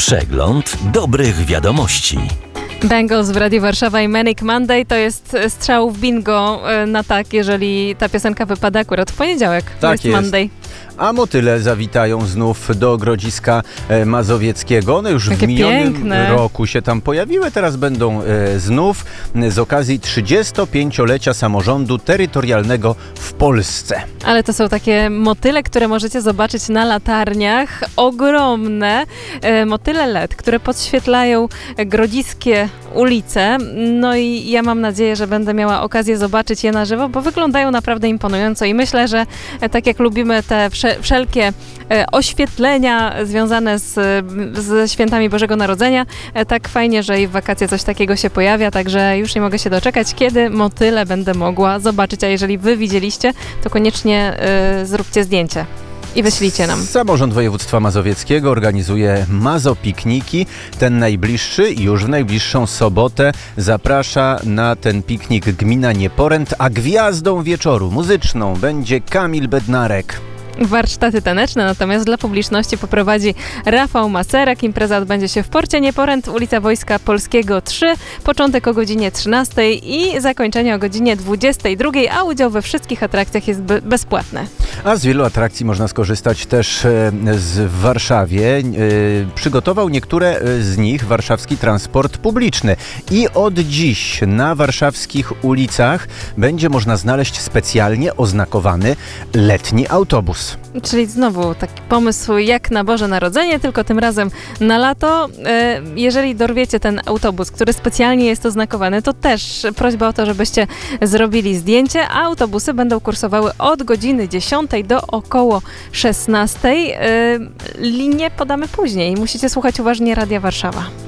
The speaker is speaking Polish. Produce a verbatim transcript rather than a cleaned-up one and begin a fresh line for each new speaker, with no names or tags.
Przegląd dobrych wiadomości.
Bangles w Radiu Warszawa i Manic Monday to jest strzał w bingo na tak, jeżeli ta piosenka wypada akurat w poniedziałek.
Tak
jest,
jest.
Monday.
A motyle zawitają znów do Grodziska Mazowieckiego. One już
Takie
w minionym
piękne.
roku się tam pojawiły, teraz będą e, znów z okazji trzydziestopięciolecia samorządu terytorialnego w Polsce.
Ale to są takie motyle, które możecie zobaczyć na latarniach. Ogromne e, motyle L E D, które podświetlają grodziskie ulice. No i ja mam nadzieję, że będę miała okazję zobaczyć je na żywo, bo wyglądają naprawdę imponująco i myślę, że e, tak jak lubimy te wsze- wszelkie e, oświetlenia związane z, ze świętami Bożego Narodzenia, e, tak fajnie, że i w wakacje coś takiego się pojawia, także już nie mogę się doczekać, kiedy motyle będę mogła zobaczyć, a jeżeli wy widzieliście, to koniecznie e, zróbcie zdjęcie i wyślijcie nam.
Samorząd Województwa Mazowieckiego organizuje Mazopikniki. Ten najbliższy, już w najbliższą sobotę, zaprasza na ten piknik gmina Nieporęt, a gwiazdą wieczoru muzyczną będzie Kamil Bednarek.
Warsztaty taneczne natomiast dla publiczności poprowadzi Rafał Maserak. Impreza odbędzie się w Porcie Nieporęt, ulica Wojska Polskiego trzy, początek o godzinie trzynastej i zakończenie o godzinie dwudziestej drugiej, a udział we wszystkich atrakcjach jest be- bezpłatny.
A z wielu atrakcji można skorzystać też e, z w Warszawie. E, Przygotował niektóre z nich warszawski transport publiczny. I od dziś na warszawskich ulicach będzie można znaleźć specjalnie oznakowany letni autobus.
Czyli znowu taki pomysł jak na Boże Narodzenie, tylko tym razem na lato. E, Jeżeli dorwiecie ten autobus, który specjalnie jest oznakowany, to też prośba o to, żebyście zrobili zdjęcie, a autobusy będą kursowały od godziny dziesiątej do około szesnastej. E, Linię podamy później. Musicie słuchać uważnie Radia Warszawa.